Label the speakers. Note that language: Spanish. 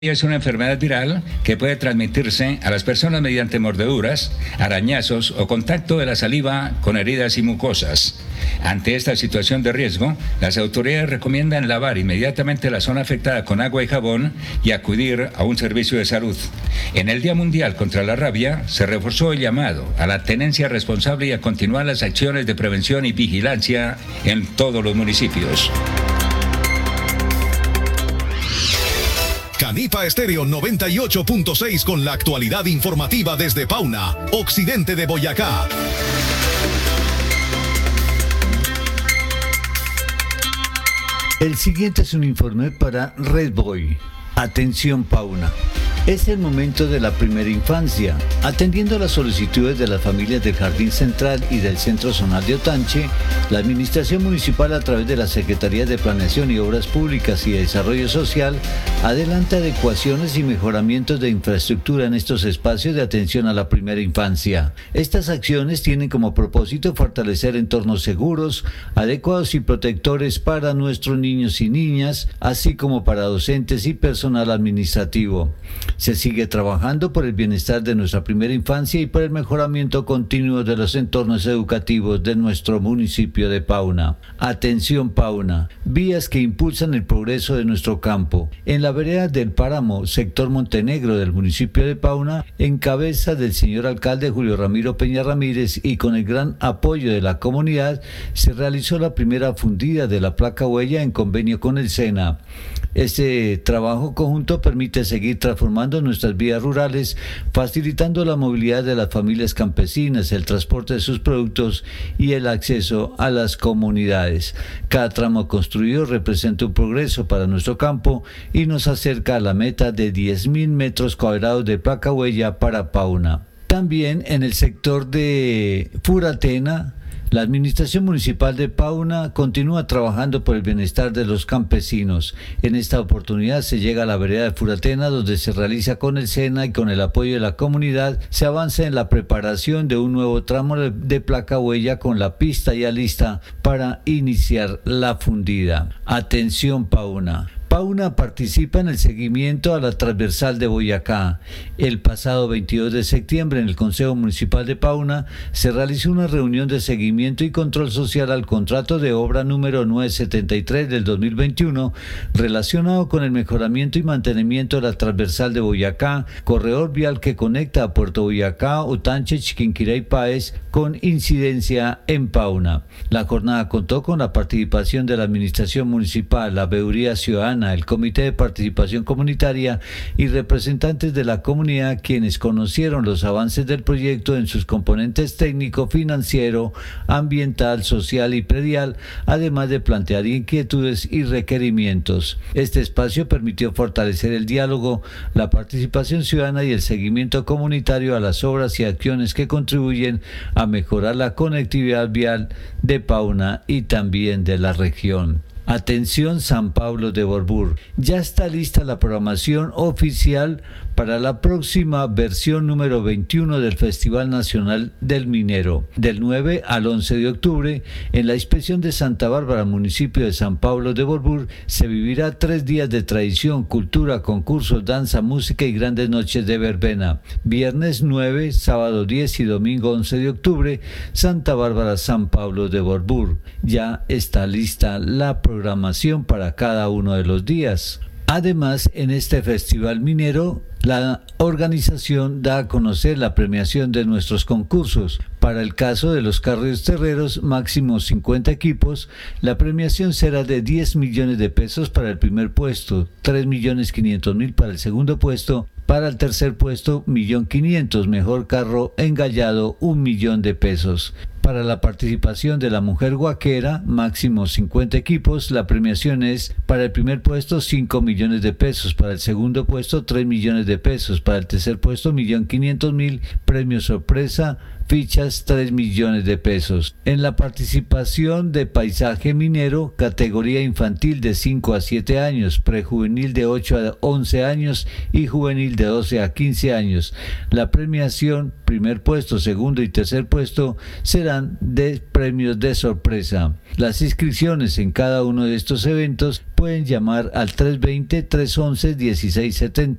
Speaker 1: Es una enfermedad viral que puede transmitirse a las personas mediante mordeduras, arañazos o contacto de la saliva con heridas y mucosas. Ante esta situación de riesgo, las autoridades recomiendan lavar inmediatamente la zona afectada con agua y jabón y acudir a un servicio de salud. En el Día Mundial contra la Rabia, se reforzó el llamado a la tenencia responsable y a continuar las acciones de prevención y vigilancia en todos los municipios.
Speaker 2: Canipa Estéreo 98.6 con la actualidad informativa desde Pauna, occidente de Boyacá.
Speaker 3: El siguiente es un informe para Red Boy. Atención Pauna. Es el momento de la primera infancia. Atendiendo las solicitudes de las familias del Jardín Central y del Centro Zonal de Otanche, la Administración Municipal, a través de las Secretarías de Planeación y Obras Públicas y de Desarrollo Social, adelanta adecuaciones y mejoramientos de infraestructura en estos espacios de atención a la primera infancia. Estas acciones tienen como propósito fortalecer entornos seguros, adecuados y protectores para nuestros niños y niñas, así como para docentes y personal administrativo. Se sigue trabajando por el bienestar de nuestra primera infancia y por el mejoramiento continuo de los entornos educativos de nuestro municipio de Pauna. Atención Pauna, vías que impulsan el progreso de nuestro campo. En la vereda del Páramo, sector Montenegro del municipio de Pauna, en cabeza del señor alcalde Julio Ramiro Peña Ramírez y con el gran apoyo de la comunidad, se realizó la primera fundida de la placa huella en convenio con el SENA. Este trabajo conjunto permite seguir transformando nuestras vías rurales, facilitando la movilidad de las familias campesinas, el transporte de sus productos y el acceso a las comunidades. Cada tramo construido representa un progreso para nuestro campo y nos acerca a la meta de 10.000 metros cuadrados de placa huella para Pauna. También en el sector de Furatena, la Administración Municipal de Pauna continúa trabajando por el bienestar de los campesinos. En esta oportunidad se llega a la vereda de Furatena, donde se realiza con el SENA y con el apoyo de la comunidad, se avanza en la preparación de un nuevo tramo de placa huella con la pista ya lista para iniciar la fundida. Atención Pauna. Pauna participa en el seguimiento a la transversal de Boyacá. El pasado 22 de septiembre en el Consejo Municipal de Pauna se realizó una reunión de seguimiento y control social al contrato de obra número 973 del 2021 relacionado con el mejoramiento y mantenimiento de la transversal de Boyacá, corredor vial que conecta a Puerto Boyacá, Otanche, Chiquinquirá y Páez, con incidencia en Pauna. La jornada contó con la participación de la Administración Municipal, la Veeduría Ciudadana, el Comité de Participación Comunitaria y representantes de la comunidad, quienes conocieron los avances del proyecto en sus componentes técnico, financiero, ambiental, social y predial, además de plantear inquietudes y requerimientos. Este espacio permitió fortalecer el diálogo, la participación ciudadana y el seguimiento comunitario a las obras y acciones que contribuyen a mejorar la conectividad vial de Pauna y también de la región. Atención San Pablo de Borbur. Ya está lista la programación oficial para la próxima versión número 21 del Festival Nacional del Minero. Del 9 al 11 de octubre, en la inspección de Santa Bárbara, municipio de San Pablo de Borbur, se vivirá 3 días de tradición, cultura, concursos, danza, música y grandes noches de verbena. Viernes 9, sábado 10 y domingo 11 de octubre, Santa Bárbara, San Pablo de Borbur. Ya está lista la programación para cada uno de los días. Además, en este festival minero, la organización da a conocer la premiación de nuestros concursos. Para el caso de los carros terreros, máximo 50 equipos, la premiación será de 10 millones de pesos para el primer puesto, 3.500.000 para el segundo puesto, para el tercer puesto 1.500.000, mejor carro engallado 1 millón de pesos. Para la participación de la mujer guaquera, máximo 50 equipos, la premiación es para el primer puesto 5 millones de pesos, para el segundo puesto 3 millones de pesos, para el tercer puesto 1.500.000, premio sorpresa, fichas 3 millones de pesos. En la participación de paisaje minero, categoría infantil de 5 a 7 años, prejuvenil de 8 a 11 años y juvenil de 12 a 15 años. La premiación, primer puesto, segundo y tercer puesto, será serán de premios de sorpresa. Las inscripciones en cada uno de estos eventos pueden llamar al 320-311-1670